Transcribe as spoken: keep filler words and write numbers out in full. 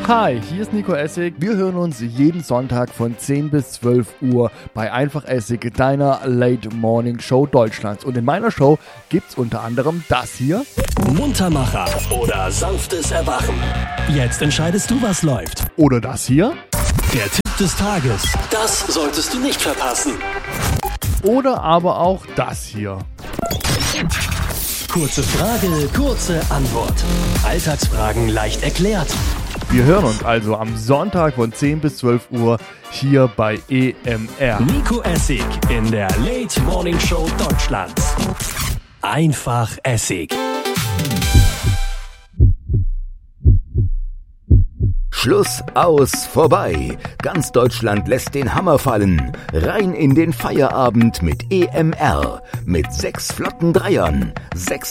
Hi, hier ist Nico Essig. Wir hören uns jeden Sonntag von zehn bis zwölf Uhr bei Einfach Essig, deiner Late Morning Show Deutschlands. Und in meiner Show gibt's unter anderem das hier. Muntermacher oder sanftes Erwachen. Jetzt entscheidest du, was läuft. Oder das hier. Der Tipp des Tages. Das solltest du nicht verpassen. Oder aber auch das hier. Kurze Frage, kurze Antwort. Alltagsfragen leicht erklärt. Wir hören uns also am Sonntag von zehn bis zwölf Uhr hier bei E M R. Nico Essig in der Late Morning Show Deutschlands. Einfach Essig. Schluss, aus, vorbei. Ganz Deutschland lässt den Hammer fallen. Rein in den Feierabend mit E M R. Mit sechs flotten Dreiern, sechs